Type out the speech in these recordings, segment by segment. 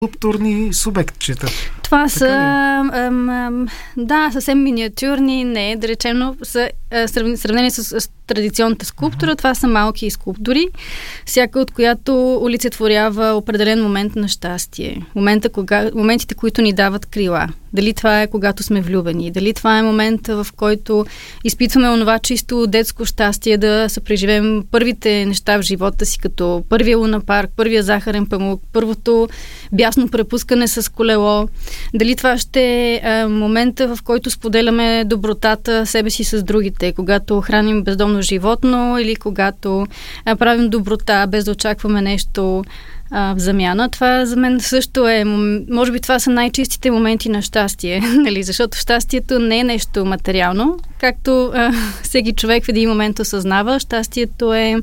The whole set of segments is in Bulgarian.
скулптурни субектчета. Това са съвсем миниатюрни, да речем, но са сравнени с традиционната скулптура. Това са малки скулптури, всяка от която олицетворява определен момент на щастие. Моментите, които ни дават крила. Дали това е когато сме влюбени, дали това е момента, в който изпитваме онова чисто детско щастие да се преживеем първите неща в живота си, като първия лунапарк, първия захарен памук, първото бясно препускане с колело. Дали това ще е момента, в който споделяме добротата себе си с другите, когато храним бездомно животно или когато правим доброта, без да очакваме нещо в замяна. Това за мен също е, може би това са най-чистите моменти на щастие, нали? Защото щастието не е нещо материално, както всеки човек в един момент осъзнава. Щастието е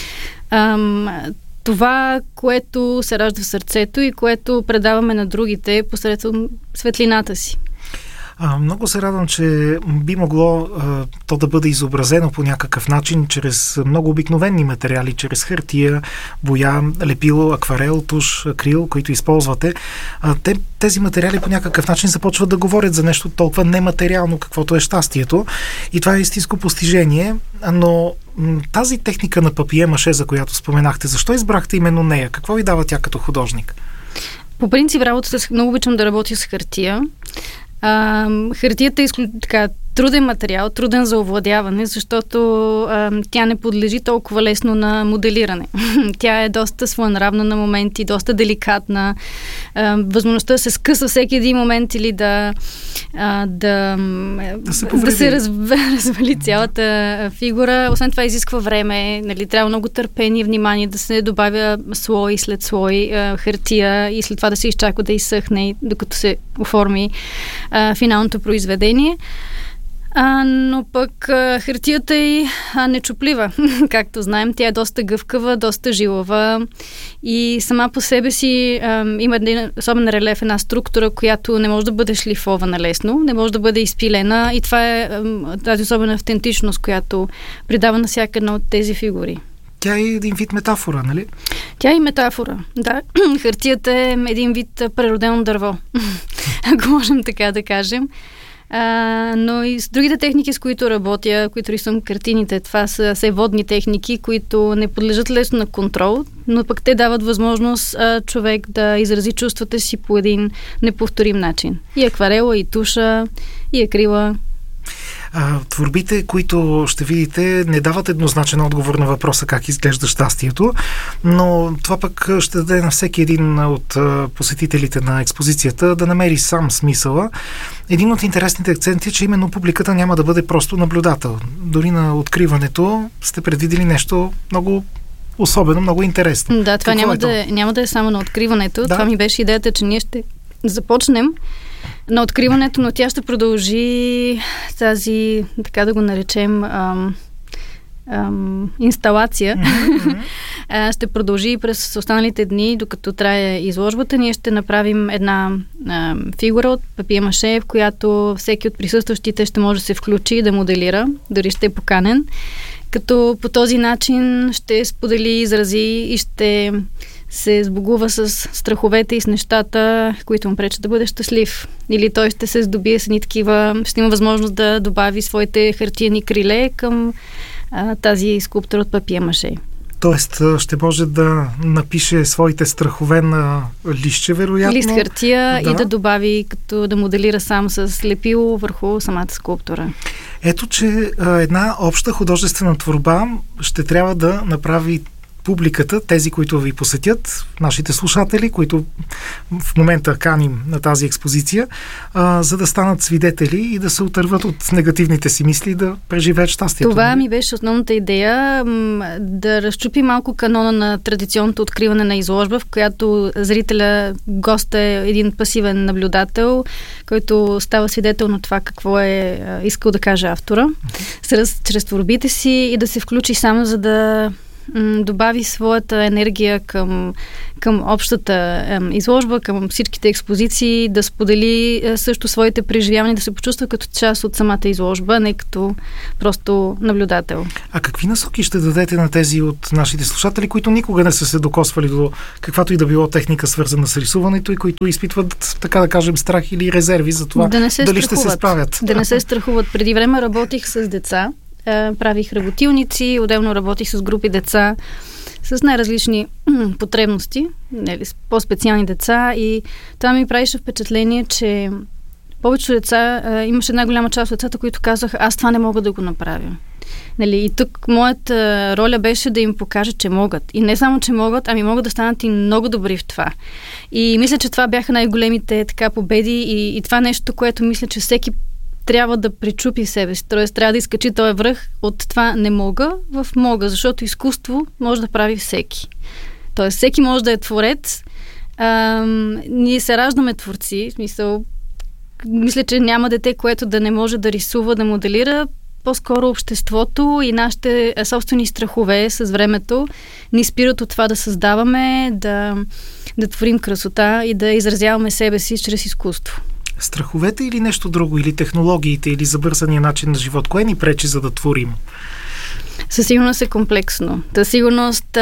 това, което се ражда в сърцето и което предаваме на другите посредством светлината си. Много се радвам, че би могло то да бъде изобразено по някакъв начин чрез много обикновени материали, чрез хартия, боя, лепило, акварел, туш, акрил, които използвате. Тези материали по някакъв начин започват да говорят за нещо толкова нематериално, каквото е щастието. И това е истинско постижение, но тази техника на папие-маше, за която споменахте, защо избрахте именно нея? Какво ви дава тя като художник? По принцип, много обичам да работя с хартия. Хартията е труден материал, труден за овладяване, защото тя не подлежи толкова лесно на моделиране. Тя е доста своенравна на моменти, доста деликатна. Възможността да се скъса всеки един момент или да се развали цялата фигура. Освен това изисква време, нали, трябва много търпение, внимание, да се добавя слой след слой хартия и след това да се изчака да изсъхне, докато се оформи финалното произведение. Но пък хартията е нечуплива. Както знаем, тя е доста гъвкава, доста жилава и сама по себе си има един особен релеф, една структура, която не може да бъде шлифована лесно, не може да бъде изпилена и това е тази особена автентичност, която придава на всяка една от тези фигури. Тя е един вид метафора, нали? Тя е метафора, да. Хартията е един вид преродено дърво, ако можем така да кажем. Но и с другите техники, с които работя, които рисувам картините, това са все водни техники, които не подлежат лесно на контрол, но пък те дават възможност човек да изрази чувствата си по един неповторим начин. И акварела, и туша, и акрила. Творбите, които ще видите, не дават еднозначен отговор на въпроса как изглежда щастието, но това пък ще даде на всеки един от посетителите на експозицията да намери сам смисъла. Един от интересните акценти е, че именно публиката няма да бъде просто наблюдател. Дори на откриването сте предвидели нещо много особено, много интересно. Да, това няма да е само на откриването. Да. Това ми беше идеята, че ние ще започнем на откриването, но тя ще продължи тази, така да го наречем, инсталация. Mm-hmm. Ще продължи през останалите дни, докато трае изложбата. Ние ще направим една фигура от папие-маше, в която всеки от присъстващите ще може да се включи и да моделира, дори ще е поканен. Като по този начин ще сподели изрази и ще се сбогува с страховете и с нещата, които му пречат да бъде щастлив. Или той ще се здобие с едни такива, ще има възможност да добави своите хартиени криле към тази скулптура от папие-маше. Тоест ще може да напише своите страхове на листче, вероятно. Лист хартия, да. И да добави, като да моделира сам с лепило върху самата скулптура. Ето, че една обща художествена творба ще трябва да направи публиката, тези, които ви посетят, нашите слушатели, които в момента каним на тази експозиция, за да станат свидетели и да се отърват от негативните си мисли и да преживеят щастието. Това ми беше основната идея, да разчупи малко канона на традиционното откриване на изложба, в която зрителя, гост е един пасивен наблюдател, който става свидетел на това какво е искал да каже автора, чрез творбите си и да се включи само за да добави своята енергия към общата изложба, към всичките експозиции, да сподели също своите преживявания, да се почувства като част от самата изложба, не като просто наблюдател. А какви насоки ще дадете на тези от нашите слушатели, които никога не са се докосвали до каквато и да било техника, свързана с рисуването и които изпитват, така да кажем, страх или резерви за това дали ще се справят? Да не се страхуват. Преди време работих с деца, правих работилници, отделно работих с групи деца с най-различни потребности, по-специални деца, и това ми правише впечатление, че повечето деца, имаше една голяма част от децата, които казаха: аз това не мога да го направя. И тук моята роля беше да им покажа, че могат. И не само, че могат, ами могат да станат и много добри в това. И мисля, че това бяха най-големите победи и това нещо, което мисля, че всеки трябва да причупи себе си. Тоест, трябва да изкачи този връх от това не мога в мога, защото изкуство може да прави всеки. Тоест, всеки може да е творец. Ние се раждаме творци. Мисля, че няма дете, което да не може да рисува, да моделира. По-скоро обществото и нашите собствени страхове с времето ни спират от това да създаваме, да творим красота и да изразяваме себе си чрез изкуство. Страховете или нещо друго, или технологиите, или забързания начин на живот? Кое ни пречи за да творим? Със сигурност е комплексно. Със сигурност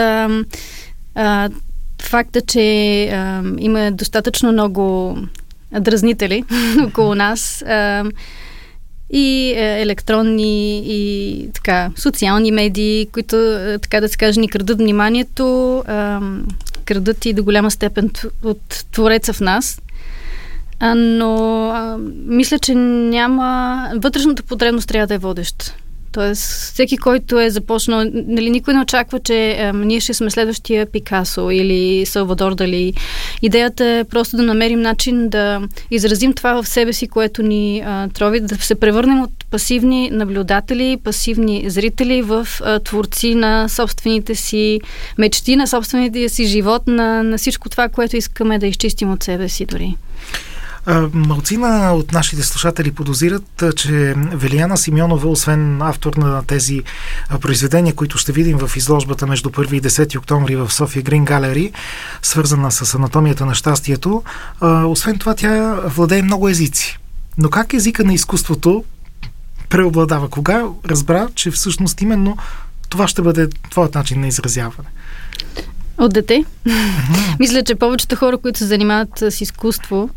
факта, че има достатъчно много дразнители около нас, и електронни, и социални медии, които, така да се каже, ни крадат вниманието, крадат и до голяма степен от твореца в нас. Но мисля, че вътрешната потребност трябва да е водеща. Тоест, всеки, който е започнал, никой не очаква, че ние ще сме следващия Пикасо или Салвадор Дали. Идеята е просто да намерим начин да изразим това в себе си, което ни трови, да се превърнем от пасивни наблюдатели, пасивни зрители в творци на собствените си мечти, на собствените си живот, на всичко това, което искаме да изчистим от себе си дори. Малцина от нашите слушатели подозират, че Велияна Симеонова, освен автор на тези произведения, които ще видим в изложбата между 1 и 10 октомври в София Грин Галери, свързана с анатомията на щастието, освен това тя владее много езици. Но как езика на изкуството преобладава? Кога разбра, че всъщност именно това ще бъде твоят начин на изразяване? От дете. Мисля, че повечето хора, които се занимават с изкуство,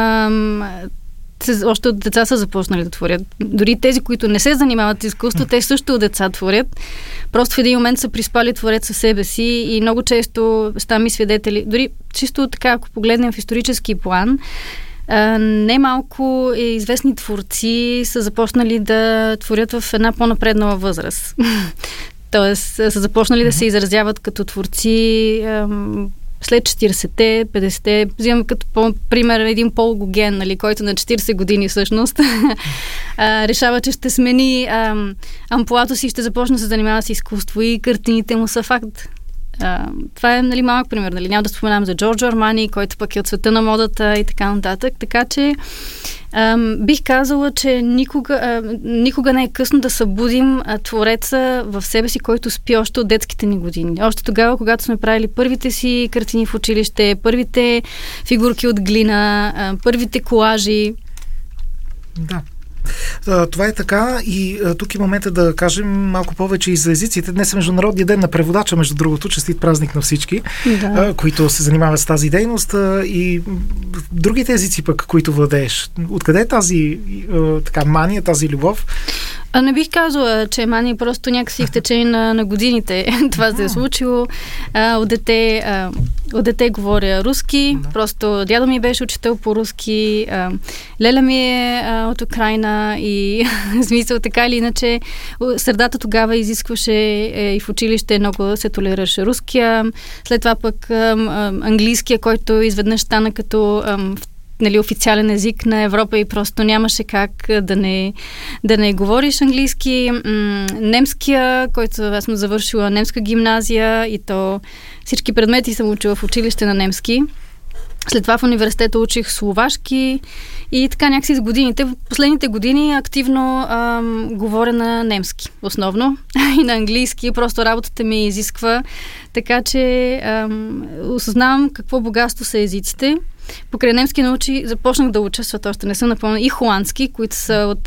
още от деца са започнали да творят. Дори тези, които не се занимават с изкуство, те също от деца творят. Просто в един момент са приспали творец със себе си и много често ставаме свидетели. Дори чисто така, ако погледнем в исторически план, немалко известни творци са започнали да творят в една по-напреднала възраст. Тоест, са започнали да се изразяват като творци след 40-те, 50-те. Взимам като пример един Пол Гоген, който на 40 години всъщност решава, че ще смени амплуато си и ще започне да се занимава с изкуство и картините му са факт. Това е малък пример. Няма да споменавам за Джорджо Армани, който пък е от света на модата и така нататък. Така че бих казала, че никога не е късно да събудим твореца в себе си, който спи още от детските ни години. Още тогава, когато сме правили първите си картини в училище, първите фигурки от глина, първите колажи. Да. Това е така и тук е момента да кажем малко повече и за езиците. Днес е Международния ден на преводача, между другото, честит празник на всички, които се занимават с тази дейност, и другите езици пък, които владееш. Откъде е тази мания, тази любов? Не бих казала, че мания, просто някакси в течение на годините това се е случило. От дете говоря руски, просто дядо ми беше учител по руски, леля ми е от Украйна и смисъл така или иначе средата тогава изискваше и в училище много се толерираше руския, след това пък английския, който изведнъж стана като официален език на Европа и просто нямаше как да не говориш английски. Немския, който аз съм завършила немска гимназия и то всички предмети съм учила в училище на немски. След това в университета учих словашки и така някакси с годините. В последните години активно говоря на немски основно и на английски. Просто работата ми изисква. Така че осъзнавам какво богатство са езиците. Покрай немски започнах да уча, защото още не съм напълно, и холандски, които са от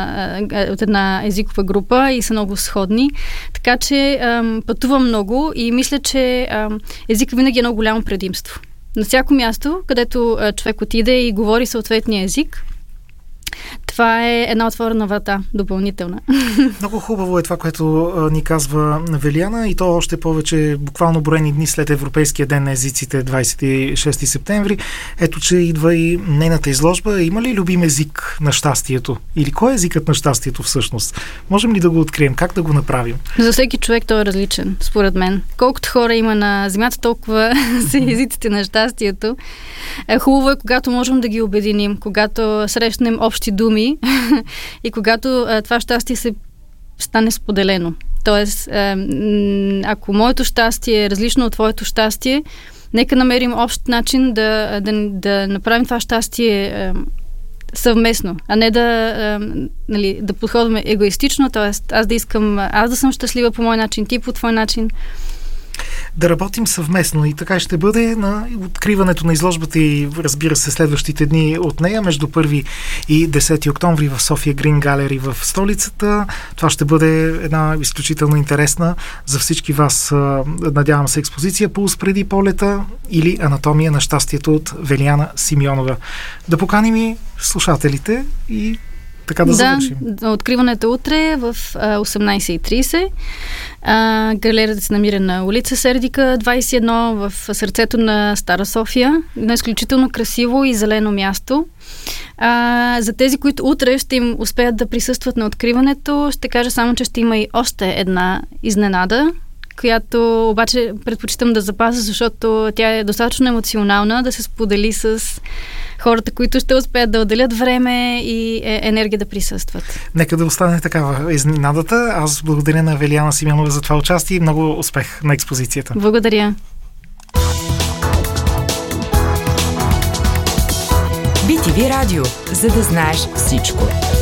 една езикова група и са много сходни. Така че пътувам много и мисля, че език винаги е много голямо предимство. На всяко място, където човек отиде и говори съответния език, това е една отворена врата, допълнителна. Много хубаво е това, което ни казва Велиана, и то още повече буквално броени дни след Европейския ден на езиците, 26 септември. Ето, че идва и нейната изложба. Има ли любим език на щастието? Или кой е езикът на щастието всъщност? Можем ли да го открием? Как да го направим? За всеки човек той е различен, според мен. Колкото хора има на Земята, толкова са езиците на щастието. Хубаво е, когато можем да ги обединим, когато срещнем общи думи и когато това щастие се стане споделено. Тоест, ако моето щастие е различно от твоето щастие, нека намерим общ начин да направим това щастие съвместно, а не да подходваме егоистично, т.е. аз да съм щастлива по мой начин, ти по твой начин. Да работим съвместно, и така ще бъде на откриването на изложбата и, разбира се, следващите дни от нея между 1 и 10 октомври в София Грин Галери в столицата. Това ще бъде една изключително интересна за всички вас, надявам се, експозиция "Пулс преди полета" или "Анатомия на щастието" от Велиана Симеонова. Да поканим и слушателите и така да завършим. Да, откриването утре в 18:30. Галерията се намира на улица Сердика, 21, в сърцето на Стара София. На изключително красиво и зелено място. За тези, които утре ще им успеят да присъстват на откриването, ще кажа само, че ще има и още една изненада, която обаче предпочитам да запазя, защото тя е достатъчно емоционална, да се сподели с хората, които ще успеят да отделят време и енергия да присъстват. Нека да остане такава изненадата. Аз благодаря на Велиана Симеонова за това участие и много успех на експозицията. Благодаря. BTV Радио, за да знаеш всичко.